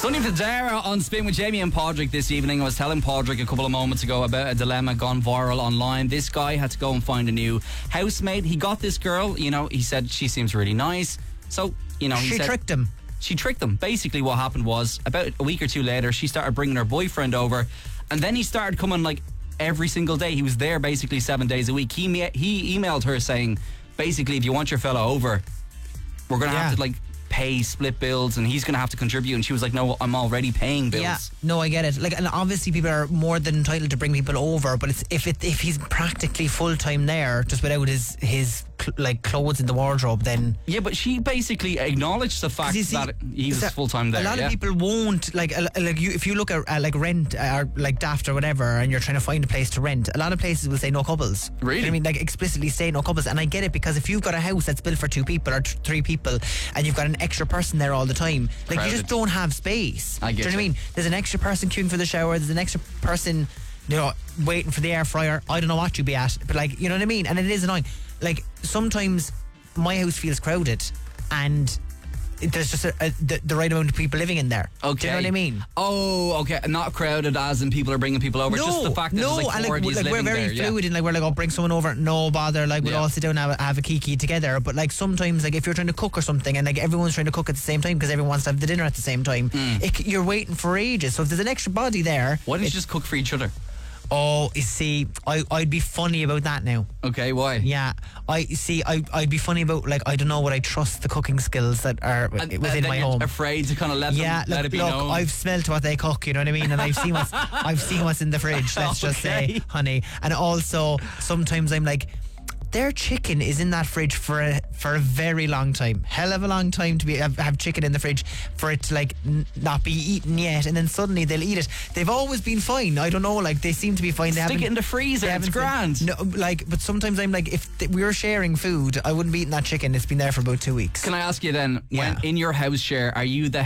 Sonny Fodera on Spin with Jamie and Padraig this evening. I was telling Padraig a couple of moments ago about a dilemma gone viral online. This guy had to go and find a new housemate. He got this girl, you know, he said she seems really nice. So, you know, She tricked him. She tricked him. Basically what happened was, about a week or two later, she started bringing her boyfriend over, and then he started coming like every single day. He was there basically 7 days a week. He emailed her saying, basically, if you want your fella over, we're going to have to like pay, split bills, and he's going to have to contribute. And she was like, no, I'm already paying bills. Yeah, no, I get it. Like, and obviously people are more than entitled to bring people over, but it's if he's practically full time there, just without his like clothes in the wardrobe, then yeah. But she basically acknowledged the fact that he's full time there. A lot of people won't if you look at like rent or like Daft or whatever, and you're trying to find a place to rent. A lot of places will say no couples. Really? You know what I mean, like explicitly say no couples, and I get it, because if you've got a house that's built for 2 people or 3 people, and you've got an extra person there all the time, like Crowded. you just don't have space. I get Do you know what I mean? There's an extra person queuing for the shower. There's an extra person, you know, waiting for the air fryer. I don't know what you'd be at, but like, you know what I mean? And it is annoying. Like, sometimes my house feels crowded, and there's just the right amount of people living in there. Okay. Do you know what I mean? Oh, okay. Not crowded as in people are bringing people over. Just the fact that there's like 4 of you living we're very there. fluid, and like we're like, oh, bring someone over, no bother. Like, we'll all sit down and have a kiki together. But like sometimes, like if you're trying to cook or something, and like everyone's trying to cook at the same time because everyone wants to have the dinner at the same time, you're waiting for ages. So if there's an extra body there, why don't you just cook for each other? Oh, you see, I'd be funny about that now. Okay, why? Yeah, I'd be funny about, like, I don't know, would I trust the cooking skills that are within my home? Afraid to kind of let it be known. I've smelt what they cook, you know what I mean, and I've seen what's in the fridge. Let's just say, honey. And also, sometimes I'm like, their chicken is in that fridge for a very long time, hell of a long time to have chicken in the fridge for it to like not be eaten yet, and then suddenly they'll eat it. They've always been fine. I don't know, like they seem to be fine. Stick it in the freezer. It's grand. No, like, but sometimes I'm like, if we were sharing food, I wouldn't be eating that chicken. It's been there for about 2 weeks. Can I ask you then, when in your house share, are you the